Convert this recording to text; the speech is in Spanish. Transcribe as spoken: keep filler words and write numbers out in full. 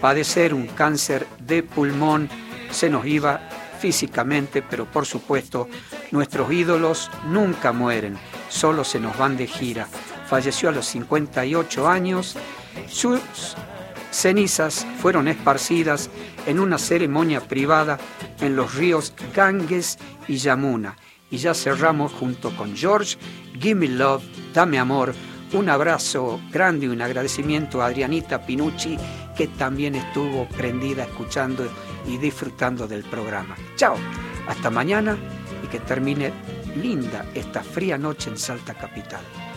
padecer un cáncer de pulmón. Se nos iba físicamente, pero por supuesto nuestros ídolos nunca mueren, solo se nos van de gira. Falleció a los cincuenta y ocho años. Sus cenizas fueron esparcidas en una ceremonia privada en los ríos Ganges y Yamuna. Y ya cerramos junto con George, Gimme Love, Dame Amor. Un abrazo grande y un agradecimiento a Adrianita Pinucci, que también estuvo prendida escuchando y disfrutando del programa. Chao, hasta mañana y que termine linda esta fría noche en Salta Capital.